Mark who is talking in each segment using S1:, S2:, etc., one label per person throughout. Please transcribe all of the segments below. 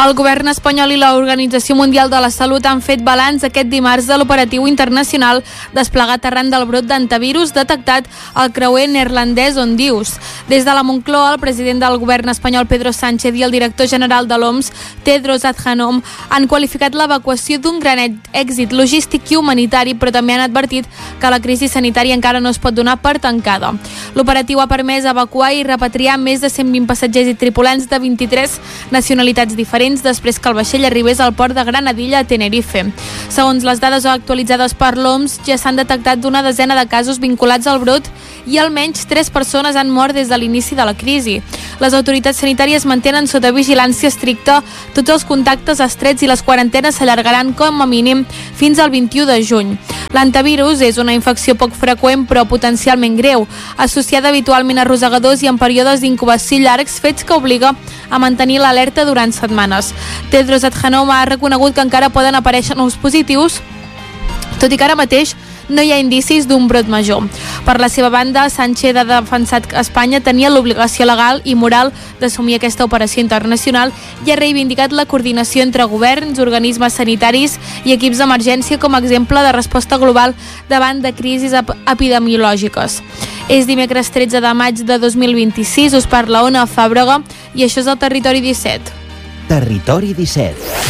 S1: El govern espanyol i l'Organització Mundial de la Salut han fet balanç aquest dimarts de l'operatiu internacional desplegat arran del brot d'antivirus detectat al creuer neerlandès Ondius. Des de la Moncloa, el president del govern espanyol Pedro Sánchez i el director general de l'OMS, Tedros Adhanom, han qualificat l'evacuació d'un gran èxit logístic i humanitari, però també han advertit que la crisi sanitària encara no es pot donar per tancada. L'operatiu ha permès evacuar i repatriar més de 120 passatgers i tripulants de 23 nacionalitats diferents després que el vaixell arribés al port de Granadilla a Tenerife. Segons les dades actualitzades per l'OMS, ja s'han detectat una desena de casos vinculats al brot i almenys 3 persones han mort des de l'inici de la crisi. Les autoritats sanitàries mantenen sota vigilància estricta tots els contactes estrets i les quarantenes s'allargaran com a mínim fins al 21 de juny. L'antivirus és una infecció poc freqüent però potencialment greu, associada habitualment a rosegadors i en períodes d'incubació llargs, fets que obliga a mantenir l'alerta durant setmanes. Tedros Adhanom ha reconegut que encara poden aparèixer nous positius, tot i que ara mateix no hi ha indicis d'un brot major. Per la seva banda, Sánchez ha defensat que Espanya tenia l'obligació legal i moral d'assumir aquesta operació internacional i ha reivindicat la coordinació entre governs, organismes sanitaris i equips d'emergència com a exemple de resposta global davant de crisis epidemiològiques. És dimecres 13 de maig de 2026, us parla Ona Fàbrega i això és el Territori 17.
S2: Territori 17.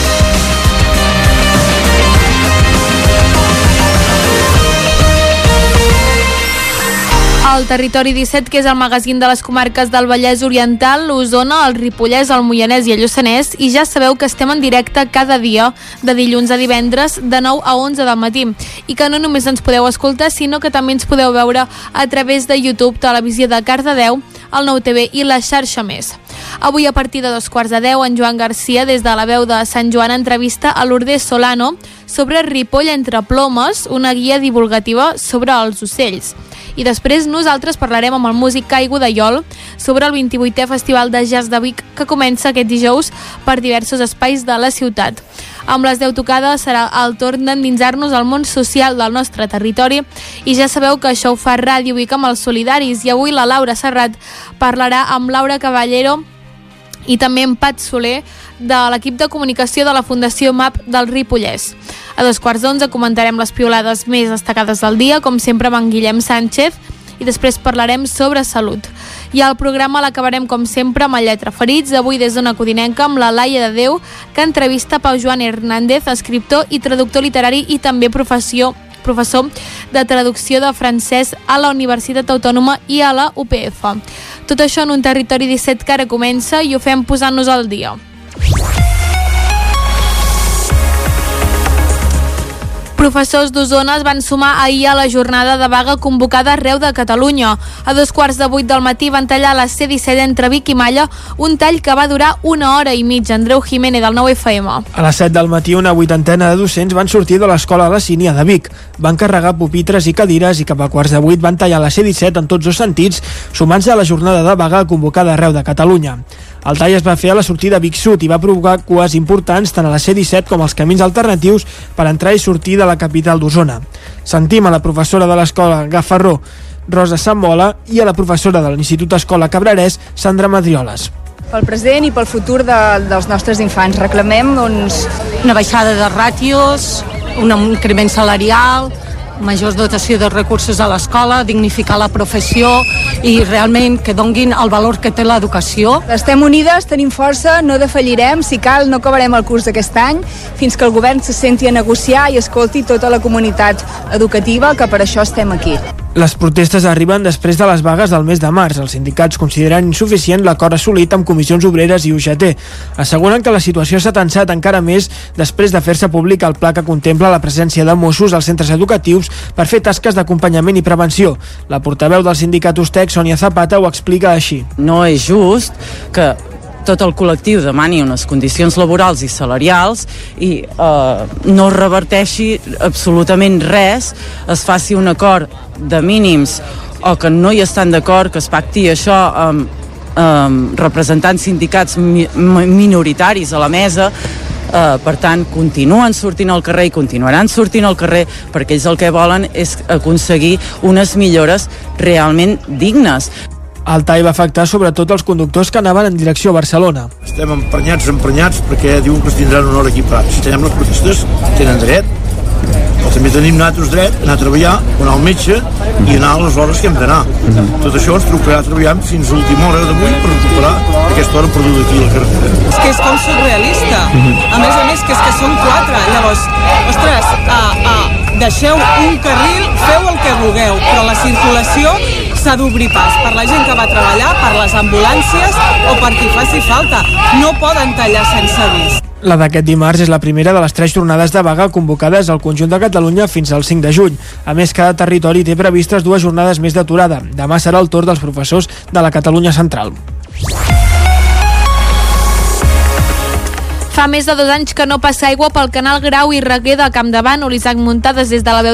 S1: El Territori 17, que és el magazín de les comarques del Vallès Oriental, l'Osona, el Ripollès, el Moianès i el Lluçanès, i ja sabeu que estem en directe cada dia, de dilluns a divendres, de 9 a 11 del matí, i que no només ens podeu escoltar, sinó que també ens podeu veure a través de YouTube, Televisió de Cardedeu, el Nou TV i la xarxa Més. Avui a partir de 2:15, en Joan Garcia, des de la veu de Sant Joan, entrevista a Lourdes Solano sobre Ripoll entre plomes, una guia divulgativa sobre els ocells. I després nosaltres parlarem amb el músic Caigo de Iol sobre el 28è Festival de Jazz de Vic que comença aquest dijous per diversos espais de la ciutat. Amb les 10 tocades serà el torn d'endinsar-nos al món social del nostre territori i ja sabeu que això ho fa Ràdio Vic amb els solidaris i avui la Laura Serrat parlarà amb Laura Caballero i també en Pat Soler de l'equip de comunicació de la Fundació MAP del Ripollès. A 2:15 comentarem les piolades més destacades del dia, com sempre amb en Guillem Sánchez, i després parlarem sobre salut. I el programa l'acabarem com sempre amb el Lletra Ferits, avui des d'una codinenca amb la Laia de Déu, que entrevista Pau Joan Hernández, escriptor i traductor literari i també professor de traducció de francès a la Universitat Autònoma i a la UPF. Tot això en un Territori 17 que ara comença i ho fem posant-nos al dia. Professors d'Osona es van sumar ahir a la jornada de vaga convocada arreu de Catalunya. A 7:15 del matí van tallar la C-17 entre Vic i Malla, un tall que va durar 1 hora i mitja. Andreu Jiménez, del 9FM.
S3: A les 7 del matí, una 80ena de docents van sortir de l'escola La Sínia de Vic. Van carregar pupitres i cadires i cap a 7:15 van tallar la C-17 en tots dos sentits, sumant-se a la jornada de vaga convocada arreu de Catalunya. El tall es va fer a la sortida Vic Sud i va provocar cues importants tant a la C-17 com als camins alternatius per entrar i sortir de la capital d'Osona. Sentim a la professora de l'escola Gafarró, Rosa Sambola, i a la professora de l'Institut Escola Cabrerès, Sandra Madrioles.
S4: Pel present i pel futur dels nostres infants reclamem
S5: una baixada de ràtios, un increment salarial, major dotació de recursos a l'escola, dignificar la professió i realment que donguin el valor que té l'educació.
S4: Estem unides, tenim força, no defallirem, si cal no acabarem el curs d'aquest any fins que el govern se senti a negociar i escolti tota la comunitat educativa, que per això estem aquí.
S3: Les protestes arriben després de les vagues del mes de març. Els sindicats consideren insuficient l'acord assolit amb comissions obreres i UGT. Asseguren que la situació s'ha tensat encara més després de fer-se públic el pla que contempla la presència de Mossos als centres educatius per fer tasques d'acompanyament i prevenció. La portaveu del sindicat Ustec, Sònia Zapata, ho explica així.
S6: No és just que tot el col·lectiu demani unes condicions laborals i salarials i no reverteixi absolutament res, es faci un acord de mínims o que no hi estan d'acord, que es pacti això amb representants sindicats minoritaris a la mesa. Per tant, continuen sortint al carrer i continuaran sortint al carrer perquè ells el que volen és aconseguir unes millores realment dignes.
S3: El tall va afectar sobretot els conductors que anaven en direcció a Barcelona.
S7: Estem emprenyats perquè diuen que es tindran una hora aquí parats. Si tenim les protestes, tenen dret, però també tenim nosaltres dret a anar a treballar, anar al metge i anar a les hores que hem d'anar. Tot això ens trucarà treballant fins a l'última hora d'avui per recuperar aquesta hora perduda aquí a la carretera.
S8: És que és com surrealista. A més, que és que són 4. Llavors, ostres, deixeu un carril, feu el que vulgueu, però la circulació s'ha d'obrir pas per la gent que va a treballar, per les ambulàncies o per qui faci falta. No poden tallar sense avís.
S3: La d'aquest dimarts és la primera de les 3 jornades de vaga convocades al conjunt de Catalunya fins al 5 de juny. A més, cada territori té previstes 2 jornades més d'aturada. Demà serà el torn dels professors de la Catalunya Central.
S1: Fa més de 2 anys que no passa aigua pel canal Grau i Reguer de Campdevànol. Isaac Muntades, des de la veu